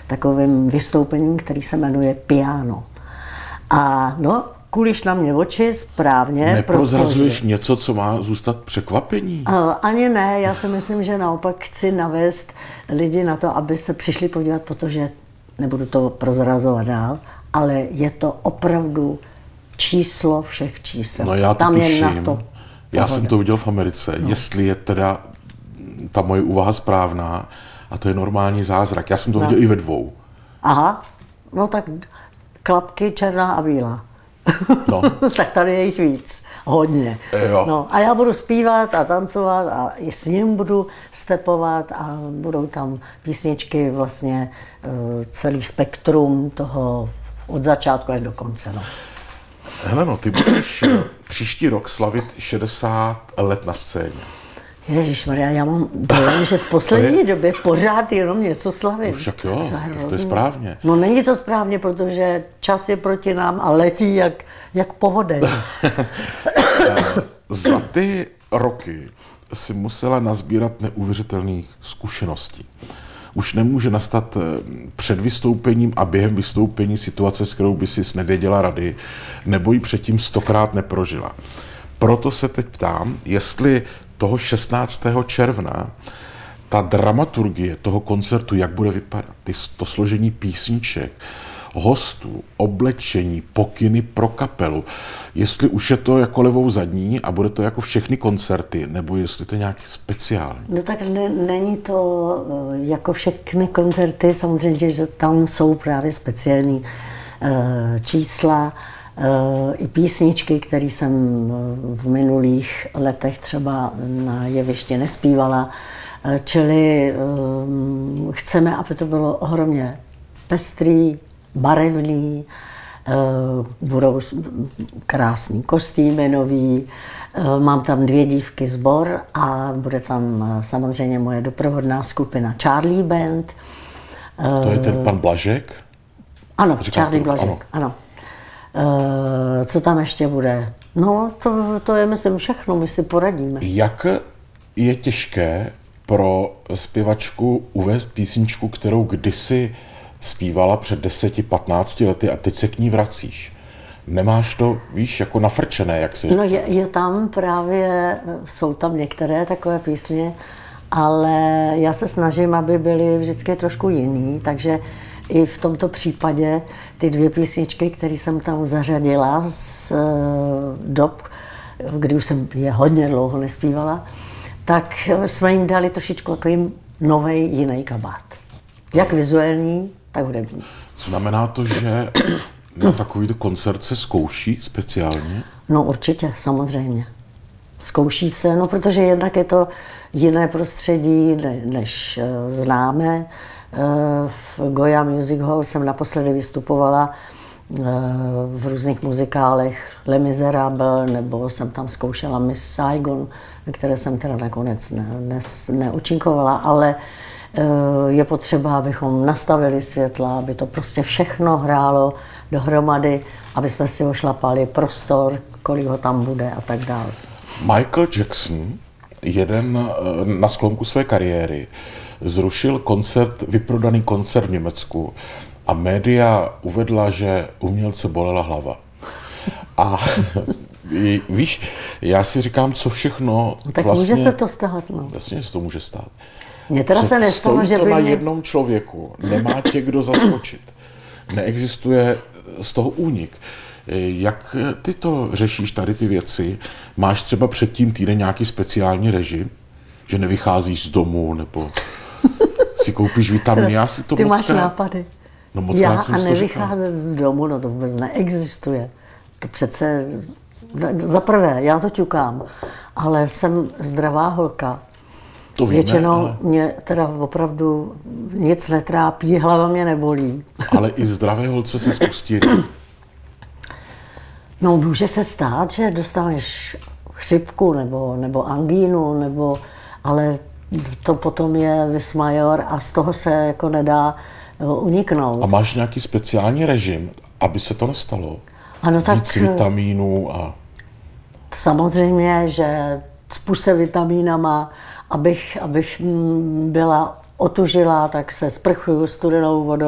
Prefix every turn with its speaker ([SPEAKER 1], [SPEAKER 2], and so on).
[SPEAKER 1] takovým vystoupením, který se jmenuje Piano. A no, kulíš na mě oči, správně.
[SPEAKER 2] Neprozrazuješ něco, co má zůstat překvapení?
[SPEAKER 1] Ani ne, já si myslím, že naopak chci navést lidi na to, aby se přišli podívat, protože nebudu to prozrazovat dál, ale je to opravdu číslo všech čísel.
[SPEAKER 2] No já to
[SPEAKER 1] tam
[SPEAKER 2] tuším.
[SPEAKER 1] Je na to
[SPEAKER 2] já jsem to viděl v Americe, jestli je teda ta moje úvaha správná, a to je normální zázrak. Já jsem to viděl i ve dvou.
[SPEAKER 1] Aha, no tak klapky černá a bílá.
[SPEAKER 2] No.
[SPEAKER 1] Tak tady je jich víc, hodně.
[SPEAKER 2] Jo.
[SPEAKER 1] No, a já budu zpívat a tancovat a i s ním budu stepovat a budou tam písničky vlastně celý spektrum toho od začátku až do konce. No.
[SPEAKER 2] Heleno, ty budeš příští rok slavit 60 let na scéně.
[SPEAKER 1] Ježišmarja, já mám dojem, že v poslední době pořád jenom něco slavím.
[SPEAKER 2] No však jo, to je správně.
[SPEAKER 1] No není to správně, protože čas je proti nám a letí jak povodeň.
[SPEAKER 2] Za ty roky si musela nazbírat neuvěřitelných zkušeností. Už nemůže nastat před vystoupením a během vystoupení situace, s kterou by si nevěděla rady, nebo ji předtím 100krát neprožila. Proto se teď ptám, jestli toho 16. června ta dramaturgie toho koncertu, jak bude vypadat, to složení písniček, hostů, oblečení, pokyny pro kapelu, jestli už je to jako levou zadní a bude to jako všechny koncerty, nebo jestli to je nějaký speciální.
[SPEAKER 1] No tak není to jako všechny koncerty, samozřejmě, že tam jsou právě speciální čísla, i písničky, které jsem v minulých letech třeba na jevišti nespívala. Čili chceme, aby to bylo ohromně pestrý, barevný, budou krásný kostýmy nový, mám tam 2 dívky sbor a bude tam samozřejmě moje doprovodná skupina Charlie Band.
[SPEAKER 2] To je ten pan Blažek?
[SPEAKER 1] Ano, Charlie Blažek, ano. Co tam ještě bude? No, to je, myslím, všechno, my si poradíme.
[SPEAKER 2] Jak je těžké pro zpěvačku uvést písničku, kterou kdysi zpívala před 10-15 lety a teď se k ní vracíš? Nemáš to, víš, jako nafrčené, jak se říká?
[SPEAKER 1] No je tam právě, jsou tam některé takové písně, ale já se snažím, aby byly vždycky trošku jiný, takže i v tomto případě ty 2 písničky, které jsem tam zařadila z dob, kdy už jsem je hodně dlouho nespívala, tak jsme jim dali trošičku takový novej, jiný kabát. Jak vizuální, tak hudební.
[SPEAKER 2] Znamená to, že na takovýto koncert se zkouší speciálně?
[SPEAKER 1] No určitě, samozřejmě. Zkouší se, no protože jednak je to jiné prostředí, než známe. V Goya Music Hall jsem naposledy vystupovala v různých muzikálech Les Miserables, nebo jsem tam zkoušela Miss Saigon, které jsem teda nakonec neúčinkovala, ale je potřeba, abychom nastavili světla, aby to prostě všechno hrálo dohromady, aby jsme si ošlapali prostor, kolik ho tam bude a tak dále.
[SPEAKER 2] Michael Jackson, jeden na sklonku své kariéry, zrušil vyprodaný koncert v Německu a média uvedla, že umělce bolela hlava. A víš, já si říkám, co všechno
[SPEAKER 1] tak
[SPEAKER 2] vlastně...
[SPEAKER 1] může se to stát, no.
[SPEAKER 2] Vlastně se to může stát.
[SPEAKER 1] Mně teda se nestalo, že
[SPEAKER 2] to
[SPEAKER 1] by
[SPEAKER 2] na
[SPEAKER 1] mě...
[SPEAKER 2] jednom člověku, nemá tě kdo zaskočit. Neexistuje z toho únik. Jak ty to řešíš, tady ty věci? Máš třeba předtím týden nějaký speciální režim? Že nevycházíš z domu, nebo si koupíš vitaminy? Já si to
[SPEAKER 1] ty
[SPEAKER 2] moc
[SPEAKER 1] máš
[SPEAKER 2] krát...
[SPEAKER 1] nápady.
[SPEAKER 2] No moc
[SPEAKER 1] Já
[SPEAKER 2] krát jsem
[SPEAKER 1] a
[SPEAKER 2] si to
[SPEAKER 1] nevycházet z domu, no to vůbec neexistuje. To přece... Za prvé, já to ťukám, ale jsem zdravá holka.
[SPEAKER 2] To víme,
[SPEAKER 1] většinou
[SPEAKER 2] ale...
[SPEAKER 1] mě teda opravdu nic netrápí, hlava mě nebolí.
[SPEAKER 2] Ale i zdravé holce se spustí.
[SPEAKER 1] No může se stát, že dostaneš chřipku nebo angínu, ale to potom je vis major a z toho se jako nedá uniknout.
[SPEAKER 2] A máš nějaký speciální režim, aby se to nestalo?
[SPEAKER 1] Ano, tak
[SPEAKER 2] víc vitamínů a...
[SPEAKER 1] Samozřejmě, že cpu se vitamínama, abych byla otužilá, tak se sprchuju studenou vodou.